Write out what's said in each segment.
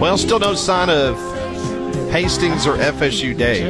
Well, still no sign of Hastings or FSU Dave.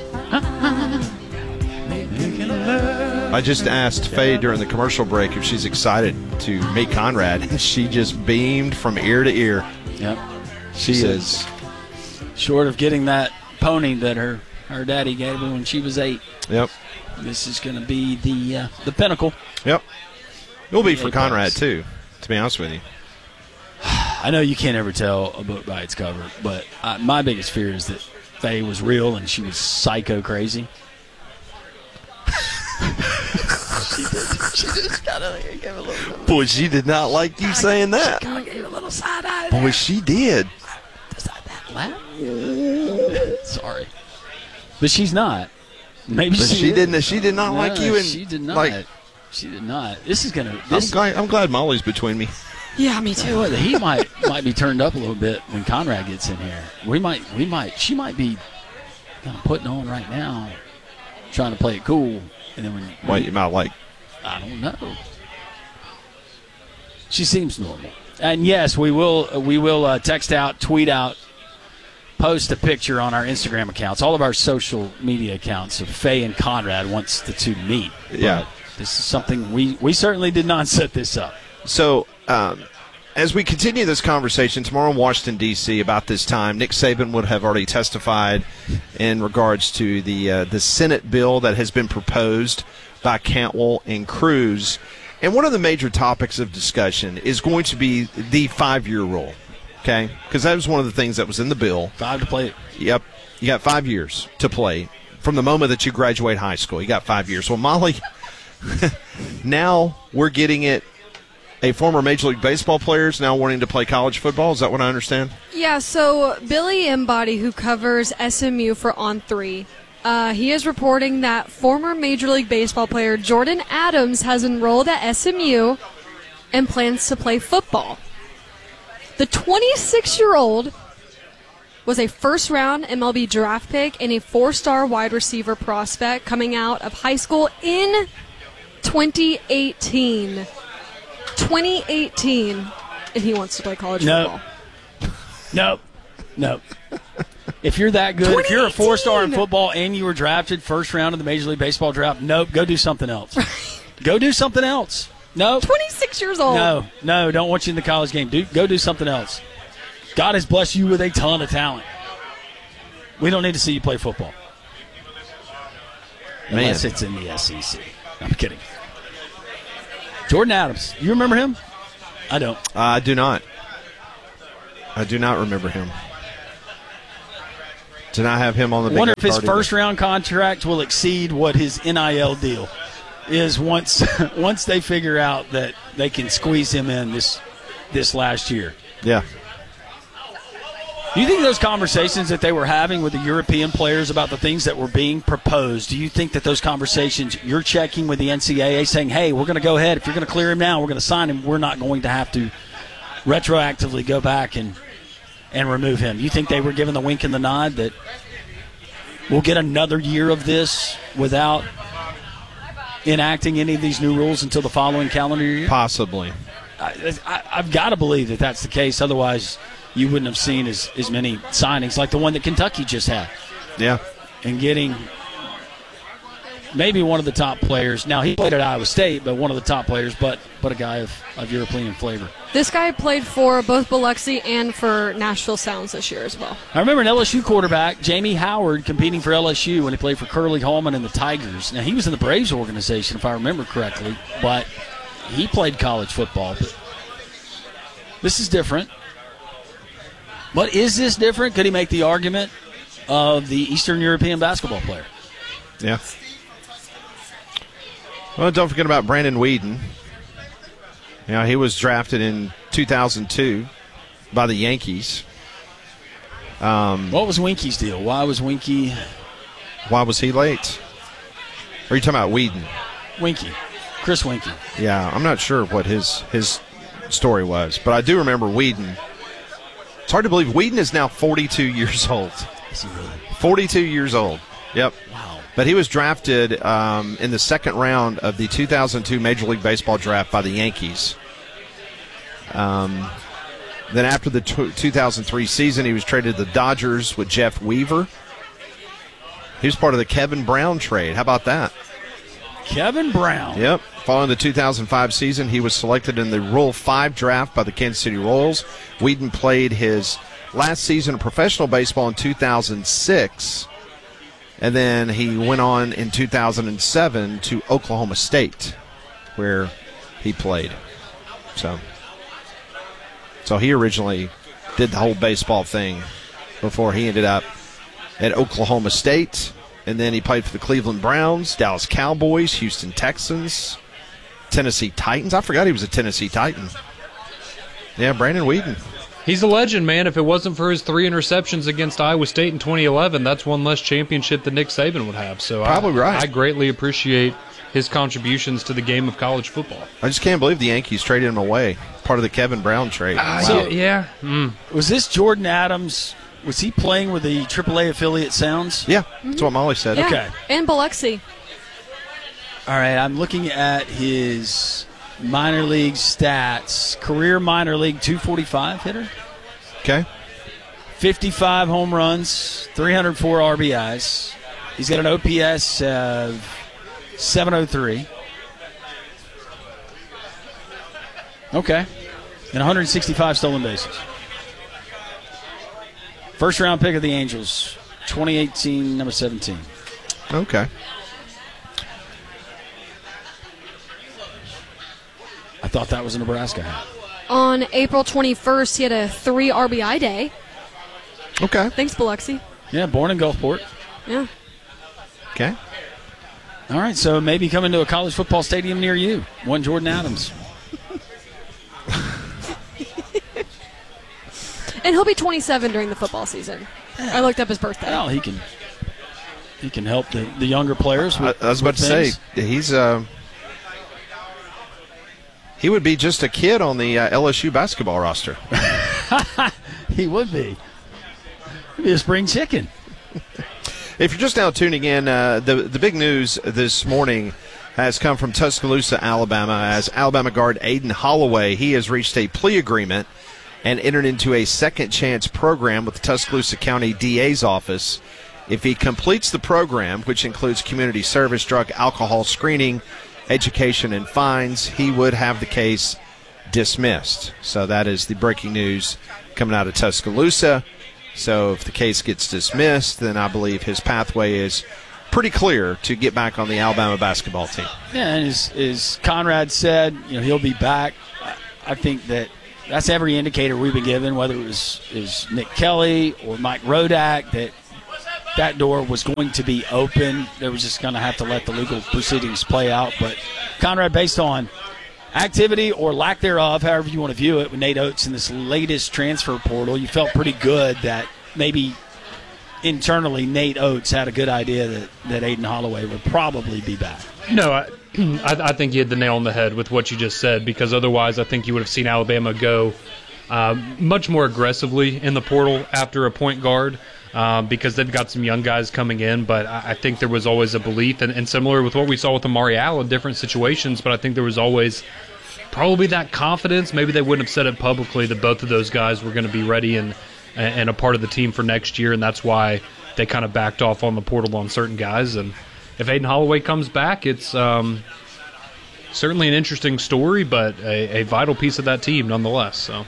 I just asked Faye during the commercial break if she's excited to meet Conrad, and she just beamed from ear to ear. Yep. She is. Short of getting that pony that her daddy gave her when she was 8. Yep. This is going to be the pinnacle. Yep. It will be for A+. Conrad, too, to be honest with you. I know you can't ever tell a book by its cover, but my biggest fear is that Faye was real and she was psycho crazy. She just kind of gave a little. Boy, she did not like you saying that. She kind of gave a little side eye. Boy, she did. Decide that laugh. Sorry, but she's not. Maybe But she didn't. She did not No, like you. And she did not. Like, She did not. This is gonna. I'm glad Molly's between me. Yeah, me too. He might be turned up a little bit when Conrad gets in here. She might be kind of putting on right now, trying to play it cool, and then when You might like. I don't know. She seems normal. And yes, we will text out, tweet out, post a picture on our Instagram accounts, all of our social media accounts of Faye and Conrad once the two meet. Yeah. But this is something we certainly did not set this up. So, as we continue this conversation tomorrow in Washington, D.C., about this time, Nick Saban would have already testified in regards to the Senate bill that has been proposed by Cantwell and Cruz. And one of the major topics of discussion is going to be the 5-year rule, okay? Because that was one of the things that was in the bill. 5 to play. Yep. You got 5 years to play from the moment that you graduate high school. You got 5 years. Well, Molly, now we're getting it. A former Major League Baseball player is now wanting to play college football. Is that what I understand? Yeah, so Billy Embody, who covers SMU for On3, he is reporting that former Major League Baseball player Jordan Adams has enrolled at SMU and plans to play football. The 26-year-old was a first-round MLB draft pick and a 4-star wide receiver prospect coming out of high school in 2018. 2018, and he wants to play college football. Nope. If you're that good, if you're a 4-star in football and you were drafted first round of the Major League Baseball draft, nope, go do something else. Go do something else. Nope. 26 years old. No, don't want you in the college game. Go do something else. God has blessed you with a ton of talent. We don't need to see you play football. Unless it's in the SEC. I'm kidding. Jordan Adams. You remember him? I don't. I do not. I do not remember him. Did not have him on the big wonder if his card first-round contract will exceed what his NIL deal is once they figure out that they can squeeze him in this last year. Yeah. Do you think those conversations that they were having with the European players about the things that were being proposed, do you think that those conversations you're checking with the NCAA saying, hey, we're going to go ahead. If you're going to clear him now, we're going to sign him. We're not going to have to retroactively go back and remove him. You think they were giving the wink and the nod that we'll get another year of this without enacting any of these new rules until the following calendar year? Possibly. I've got to believe that that's the case. Otherwise, you wouldn't have seen as many signings like the one that Kentucky just had. Yeah. And getting maybe one of the top players. Now, he played at Iowa State, but one of the top players, but a guy of European flavor. This guy played for both Biloxi and for Nashville Sounds this year as well. I remember an LSU quarterback, Jamie Howard, competing for LSU when he played for Curly Hallman and the Tigers. Now, he was in the Braves organization, if I remember correctly, but he played college football. But this is different. But is this different? Could he make the argument of the Eastern European basketball player? Yeah. Well, don't forget about Brandon Whedon. You know, he was drafted in 2002 by the Yankees. What was Winky's deal? Why was he late? Or are you talking about Whedon? Winky. Chris Winky. Yeah, I'm not sure what his story was, but I do remember Whedon. It's hard to believe Whedon is now 42 years old. Is he really? 42 years old. Yep. Wow. But he was drafted in the second round of the 2002 Major League Baseball draft by the Yankees. Then after the 2003 season, he was traded to the Dodgers with Jeff Weaver. He was part of the Kevin Brown trade. How about that? Kevin Brown. Yep. Following the 2005 season, he was selected in the Rule 5 draft by the Kansas City Royals. Whedon played his last season of professional baseball in 2006, and then he went on in 2007 to Oklahoma State, where he played. So he originally did the whole baseball thing before he ended up at Oklahoma State, and then he played for the Cleveland Browns, Dallas Cowboys, Houston Texans, Tennessee Titans. I forgot he was a Tennessee Titan. Yeah, Brandon Whedon. He's a legend, man. If it wasn't for his 3 interceptions against Iowa State in 2011, that's one less championship that Nick Saban would have. So Probably right. I greatly appreciate his contributions to the game of college football. I just can't believe the Yankees traded him away. Part of the Kevin Brown trade. So, yeah. Was this Jordan Adams? Was he playing with the AAA affiliate Sounds? Yeah, that's what Molly said. Yeah. Okay. And Biloxi. All right, I'm looking at his minor league stats. Career minor league 245 hitter. Okay. 55 home runs, 304 RBIs. He's got an OPS of 703. Okay. And 165 stolen bases. First round pick of the Angels, 2018, number 17. Okay. I thought that was a Nebraska hat. On April 21st, he had a 3 RBI day. Okay. Thanks, Biloxi. Yeah, born in Gulfport. Yeah. Okay. All right, so maybe coming to a college football stadium near you. One Jordan Adams. And he'll be 27 during the football season. I looked up his birthday. Well, he can help the younger players. With, I was about to say, he would be just a kid on the LSU basketball roster. He would be. He'd be a spring chicken. If you're just now tuning in, the big news this morning has come from Tuscaloosa, Alabama, as Alabama guard Aiden Holloway. He has reached a plea agreement and entered into a second chance program with the Tuscaloosa County DA's office. If he completes the program, which includes community service, drug, alcohol screening, education, and fines, he would have the case dismissed. So that is the breaking news coming out of Tuscaloosa. So if the case gets dismissed, then I believe his pathway is pretty clear to get back on the Alabama basketball team. Yeah, and as Conrad said, he'll be back. I think that's every indicator we've been given, whether it was Nick Kelly or Mike Rodak, that door was going to be open. They were just going to have to let the legal proceedings play out. But Conrad, based on activity or lack thereof, however you want to view it, with Nate Oates in this latest transfer portal, you felt pretty good that maybe internally Nate Oates had a good idea that Aiden Holloway would probably be back. No, I think you hit the nail on the head with what you just said, because otherwise I think you would have seen Alabama go much more aggressively in the portal after a point guard, because they've got some young guys coming in. But I think there was always a belief, and similar with what we saw with Amari Allen, different situations, but I think there was always probably that confidence. Maybe they wouldn't have said it publicly that both of those guys were going to be ready and a part of the team for next year, and that's why they kind of backed off on the portal on certain guys. And if Aiden Holloway comes back, it's certainly an interesting story, but a vital piece of that team nonetheless. So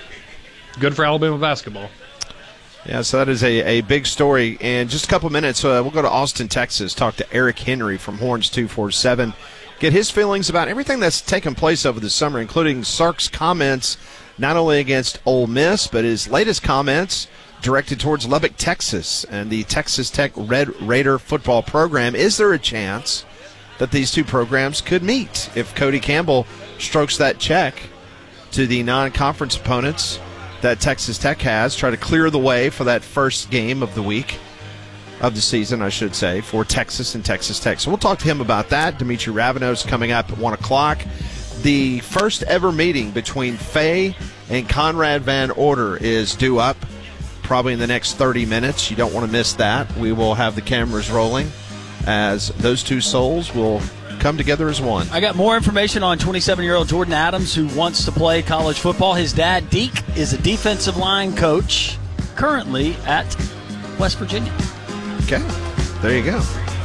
good for Alabama basketball. Yeah, so that is a big story. In just a couple minutes, we'll go to Austin, Texas, talk to Eric Henry from Horns 247, get his feelings about everything that's taken place over the summer, including Sark's comments not only against Ole Miss, but his latest comments directed towards Lubbock, Texas, and the Texas Tech Red Raider football program. Is there a chance that these two programs could meet if Cody Campbell strokes that check to the non-conference opponents that Texas Tech has, try to clear the way for that first game of the week, of the season, I should say, for Texas and Texas Tech? So we'll talk to him about that. Dimitri Ravenos coming up at 1 o'clock. The first ever meeting between Faye and Conrad Van Order is due up probably in the next 30 minutes. You don't want to miss that. We will have the cameras rolling as those two souls will come together as one. I got more information on 27-year-old Jordan Adams, who wants to play college football. His dad, Deke, is a defensive line coach currently at West Virginia. Okay, there you go.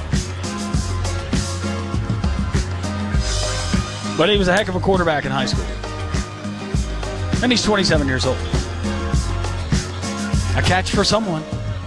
But he was a heck of a quarterback in high school. And he's 27 years old. A catch for someone.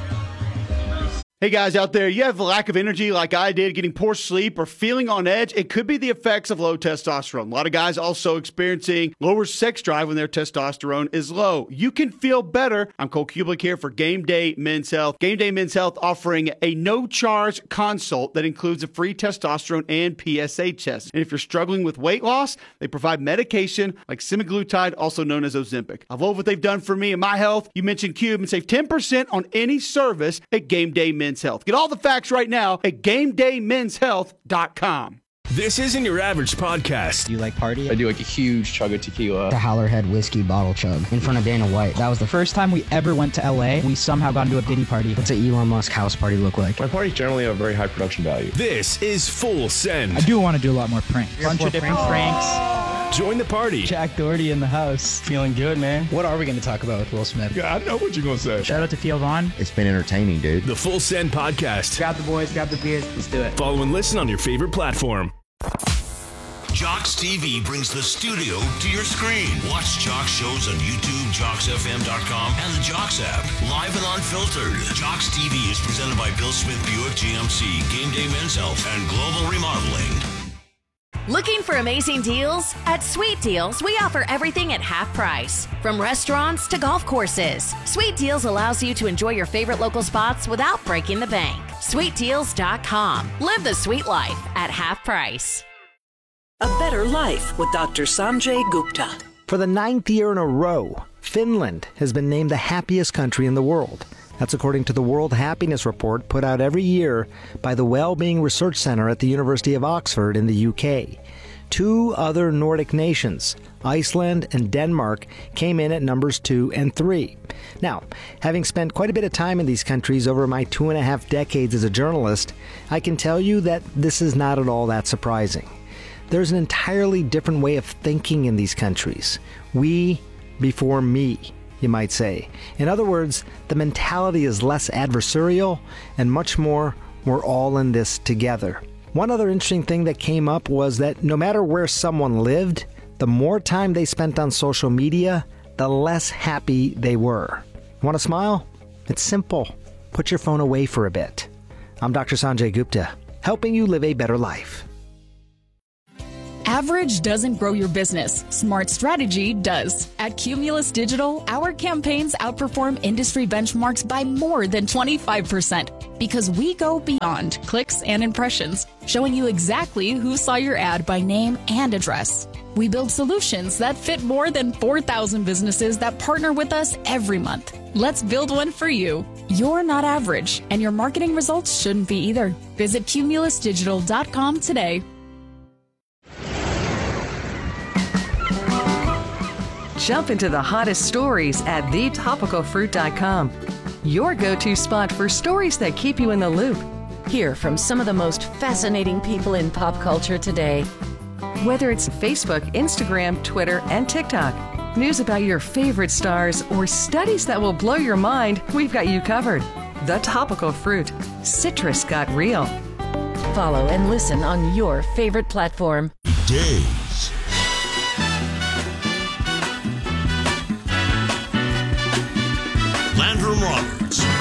Hey guys out there, you have a lack of energy like I did, getting poor sleep or feeling on edge? It could be the effects of low testosterone. A lot of guys also experiencing lower sex drive when their testosterone is low. You can feel better. I'm Cole Kublik here for Game Day Men's Health. Game Day Men's Health offering a no-charge consult that includes a free testosterone and PSA test. And if you're struggling with weight loss, they provide medication like semaglutide, also known as Ozempic. I love what they've done for me and my health. You mentioned Cube and save 10% on any service at Game Day Men's Health. Get all the facts right now at GameDayMen'sHealth.com. This isn't your average podcast. Do you like party? I do like a huge chug of tequila. The Howlerhead whiskey bottle chug in front of Dana White. That was the first time we ever went to LA. We somehow got into a Diddy party. What's an Elon Musk house party look like? My parties generally have very high production value. This is Full Send. I do want to do a lot more pranks. Bunch of different pranks. Join the party. Jack Doherty in the house. Feeling good, man. What are we going to talk about with Will Smith? Yeah, I know what you're going to say. Shout out to Theo Vaughn. It's been entertaining, dude. The Full Send podcast. Grab the boys, grab the beers, let's do it. Follow and listen on your favorite platform. Jocks TV brings the studio to your screen. Watch Jocks shows on YouTube, JocksFM.com, and the Jocks app. Live and unfiltered. Jocks TV is presented by Bill Smith Buick GMC, Game Day Men's Health, and Global Remodeling. Looking for amazing deals? At Sweet Deals, we offer everything at half price. From restaurants to golf courses, Sweet Deals allows you to enjoy your favorite local spots without breaking the bank. SweetDeals.com. Live the sweet life at half price. A better life with Dr. Sanjay Gupta. For the 9th year in a row, Finland has been named the happiest country in the world. That's according to the World Happiness Report put out every year by the Wellbeing Research Centre at the University of Oxford in the UK. 2 other Nordic nations, Iceland and Denmark, came in at numbers 2 and 3. Now, having spent quite a bit of time in these countries over my 2.5 decades as a journalist, I can tell you that this is not at all that surprising. There's an entirely different way of thinking in these countries. We before me, you might say. In other words, the mentality is less adversarial and much more, we're all in this together. One other interesting thing that came up was that no matter where someone lived, the more time they spent on social media, the less happy they were. Want to smile? It's simple. Put your phone away for a bit. I'm Dr. Sanjay Gupta, helping you live a better life. Average doesn't grow your business. Smart strategy does. At Cumulus Digital, our campaigns outperform industry benchmarks by more than 25% because we go beyond clicks and impressions, showing you exactly who saw your ad by name and address. We build solutions that fit more than 4,000 businesses that partner with us every month. Let's build one for you. You're not average, and your marketing results shouldn't be either. Visit cumulusdigital.com today. Jump into the hottest stories at thetopicalfruit.com. Your go-to spot for stories that keep you in the loop. Hear from some of the most fascinating people in pop culture today. Whether it's Facebook, Instagram, Twitter, and TikTok, news about your favorite stars, or studies that will blow your mind, we've got you covered. The Topical Fruit. Citrus got real. Follow and listen on your favorite platform. Days. Landrum Roberts,